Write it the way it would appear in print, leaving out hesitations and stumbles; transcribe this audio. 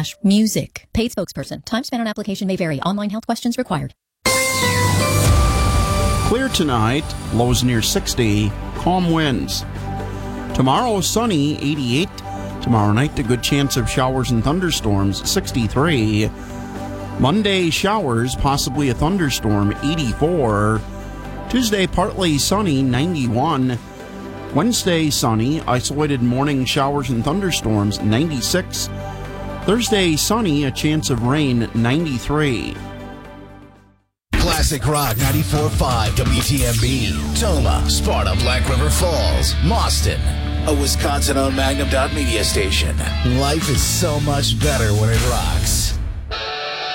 music. Paid spokesperson. Time spent on application may vary. Online health questions required. Clear tonight, lows near 60, calm winds. Tomorrow, sunny, 88. Tomorrow night, a good chance of showers and thunderstorms, 63. Monday, showers, possibly a thunderstorm, 84. Tuesday, partly sunny, 91. Wednesday, sunny, isolated morning showers and thunderstorms, 96. Thursday, sunny, a chance of rain, 93. Classic Rock 94.5 WTMB. Toma, Sparta, Black River Falls, Mauston. A Wisconsin-owned Magnum Media station. Life is so much better when it rocks.